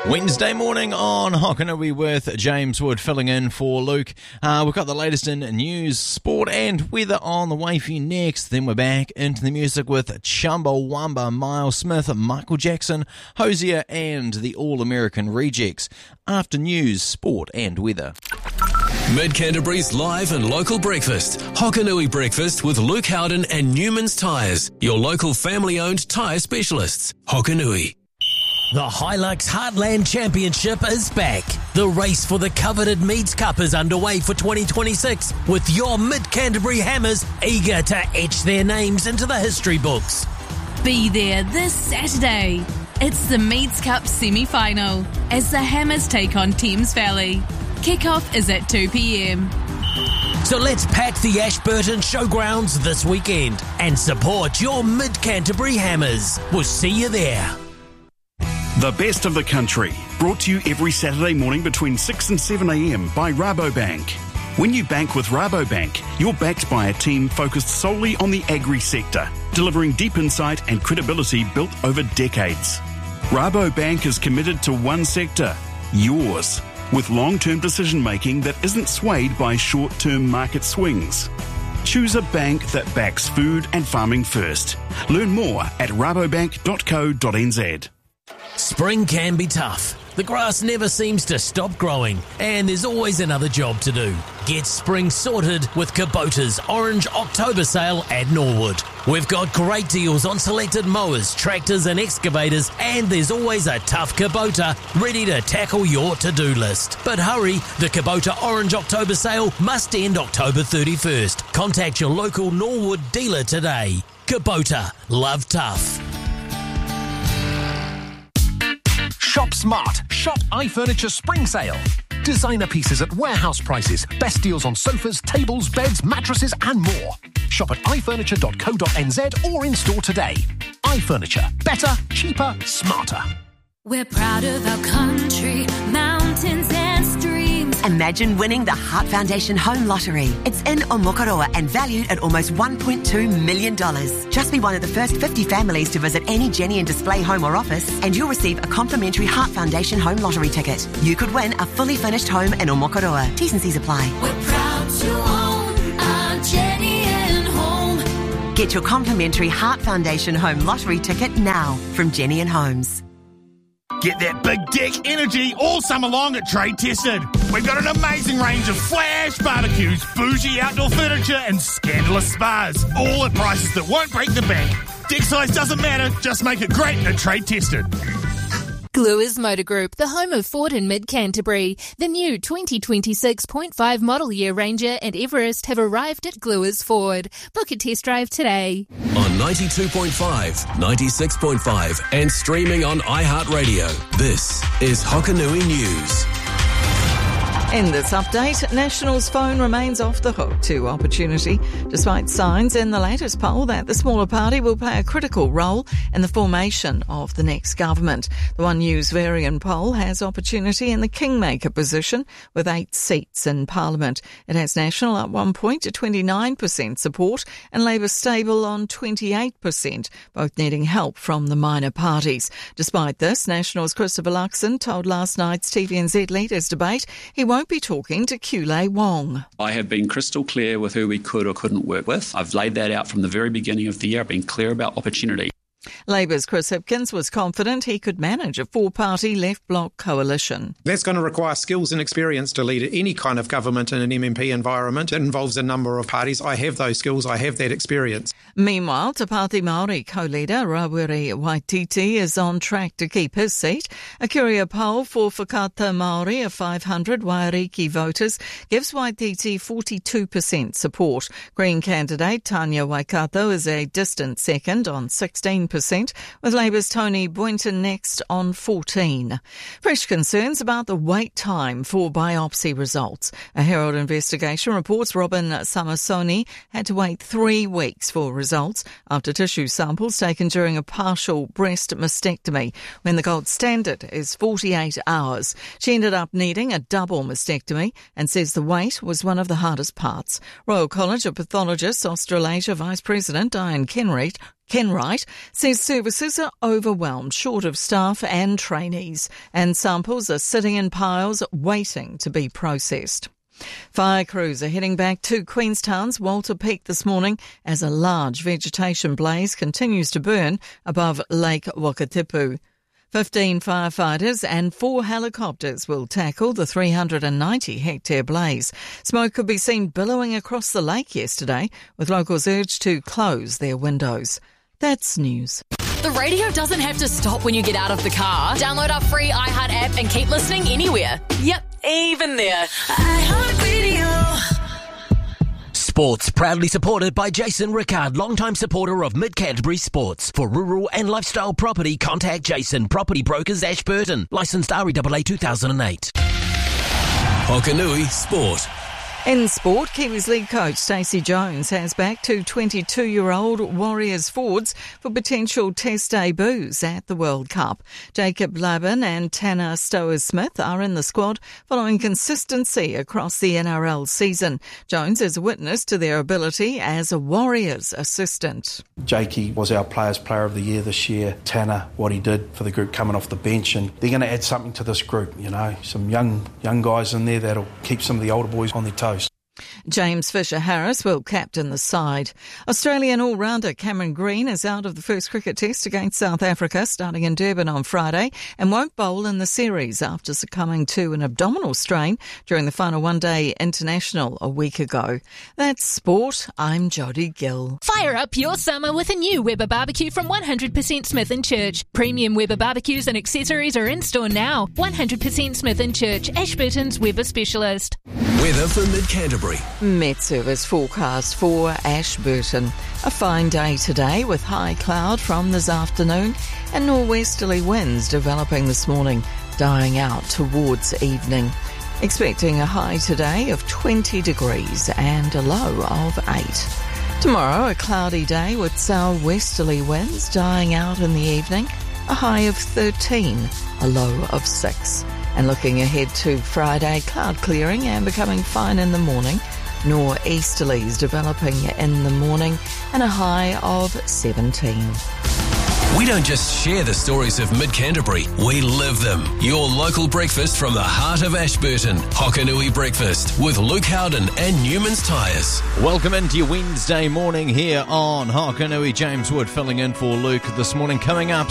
Wednesday morning on Hokanui with James Wood filling in for Luke. We've got the latest in news, sport and weather on the way for you next. Then we're back into the music with Chumbawamba, Miles Smith, Michael Jackson, Hosier and the All-American Rejects. After news, sport and weather. Mid-Canterbury's live and local breakfast. Hokanui Breakfast with Luke Howden and Newman's Tyres, your local family-owned tyre specialists. Hokanui. The Hilux Heartland Championship is back. The race for the coveted Meads Cup is underway for 2026, with your Mid-Canterbury Hammers eager to etch their names into the history books. Be there this Saturday. It's the Meads Cup semi-final as the Hammers take on Thames Valley. Kickoff is at 2 p.m. So let's pack the Ashburton Showgrounds this weekend and support your Mid-Canterbury Hammers. We'll see you there. The best of the country, brought to you every Saturday morning between 6 and 7 a.m. by Rabobank. When you bank with Rabobank, you're backed by a team focused solely on the agri sector, delivering deep insight and credibility built over decades. Rabobank is committed to one sector, yours, with long-term decision-making that isn't swayed by short-term market swings. Choose a bank that backs food and farming first. Learn more at rabobank.co.nz. Spring can be tough. The grass never seems to stop growing, and there's always another job to do. Get spring sorted with Kubota's Orange October Sale at Norwood. We've got great deals on selected mowers, tractors and excavators, and there's always a tough Kubota ready to tackle your to-do list. But hurry, the Kubota Orange October Sale must end October 31st. Contact your local Norwood dealer today. Kubota, love tough. Shop smart. Shop iFurniture Spring Sale. Designer pieces at warehouse prices. Best deals on sofas, tables, beds, mattresses and more. Shop at iFurniture.co.nz or in store today. iFurniture. Better, cheaper, smarter. We're proud of our country, mountains and streams. Imagine winning the Heart Foundation Home Lottery. It's in Omokoroa and valued at almost $1.2 million. Just be one of the first 50 families to visit any Jenny and Display home or office, and you'll receive a complimentary Heart Foundation Home Lottery ticket. You could win a fully furnished home in Omokoroa. T's and C's apply. We're proud to own our Jenny and Home. Get your complimentary Heart Foundation Home Lottery ticket now from Jenny and Homes. Get that big dick energy all summer long at Trade Tested. We've got an amazing range of flash barbecues, bougie outdoor furniture and scandalous spas. All at prices that won't break the bank. Dick size doesn't matter, just make it great at Trade Tested. Gluers Motor Group, the home of Ford in Mid-Canterbury. The new 2026.5 model year Ranger and Everest have arrived at Gluers Ford. Book a test drive today. On 92.5, 96.5 and streaming on iHeartRadio. This is Hokanui News. In this update, National's phone remains off the hook to Opportunity, despite signs in the latest poll that the smaller party will play a critical role in the formation of the next government. The One News Varian poll has Opportunity in the kingmaker position with 8 seats in Parliament. It has National up 1 point to 29% support and Labour stable on 28%, both needing help from the minor parties. Despite this, National's Christopher Luxon told last night's TVNZ Leaders Debate he won't be talking to Kulei Wong. I have been crystal clear with who we could or couldn't work with. I've laid that out from the very beginning of the year. I've been clear about opportunity. Labour's Chris Hipkins was confident he could manage a 4-party left-bloc coalition. That's going to require skills and experience to lead any kind of government in an MMP environment. It involves a number of parties. I have those skills. I have that experience. Meanwhile, Te Pāti Māori co-leader Rawiri Waititi is on track to keep his seat. A Curia poll for Whakata Māori of 500 Wairiki voters gives Waititi 42% support. Green candidate Tanya Waikato is a distant second on 16%, with Labour's Tony Boynton next on 14%. Fresh concerns about the wait time for biopsy results. A Herald investigation reports Robin Samasoni had to wait 3 weeks for results after tissue samples taken during a partial breast mastectomy, when the gold standard is 48 hours. She ended up needing a double mastectomy and says the wait was one of the hardest parts. Royal College of Pathologists Australasia Vice President Diane Ken Wright says services are overwhelmed, short of staff and trainees, and samples are sitting in piles waiting to be processed. Fire crews are heading back to Queenstown's Walter Peak this morning as a large vegetation blaze continues to burn above Lake Wakatipu. 15 firefighters and 4 helicopters will tackle the 390-hectare blaze. Smoke could be seen billowing across the lake yesterday, with locals urged to close their windows. That's news. The radio doesn't have to stop when you get out of the car. Download our free iHeart app and keep listening anywhere. Yep, even there. Sports proudly supported by Jason Rickard, longtime supporter of Mid-Canterbury Sports. For rural and lifestyle property, contact Jason, Property Brokers, Ashburton. Licensed REAA 2008. Hokanui Sport. In sport, Kiwis league coach Stacey Jones has backed 2 22-year-old Warriors forwards for potential test debuts at the World Cup. Jacob Laban and Tanner Stowers-Smith are in the squad following consistency across the NRL season. Jones is a witness to their ability as a Warriors assistant. Jakey was our Players Player of the Year this year. Tanner, what he did for the group coming off the bench, and they're going to add something to this group, you know, some young guys in there that'll keep some of the older boys on their toes. James Fisher-Harris will captain the side. Australian all-rounder Cameron Green is out of the first cricket test against South Africa starting in Durban on Friday and won't bowl in the series after succumbing to an abdominal strain during the final one-day international a week ago. That's sport. I'm Jodie Gill. Fire up your summer with a new Weber barbecue from 100% Smith & Church. Premium Weber barbecues and accessories are in store now. 100% Smith & Church, Ashburton's Weber specialist. Weather for Mid-Canterbury. Met Service forecast for Ashburton. A fine day today with high cloud from this afternoon and norwesterly winds developing this morning, dying out towards evening. Expecting a high today of 20 degrees and a low of 8. Tomorrow, a cloudy day with southwesterly winds dying out in the evening, a high of 13, a low of 6. And looking ahead to Friday, cloud clearing and becoming fine in the morning. Nor'easterlies developing in the morning and a high of 17. We don't just share the stories of Mid-Canterbury, we live them. Your local breakfast from the heart of Ashburton. Hokanui Breakfast with Luke Howden and Newman's Tyres. Welcome into your Wednesday morning here on Hokanui. James Wood filling in for Luke this morning. Coming up,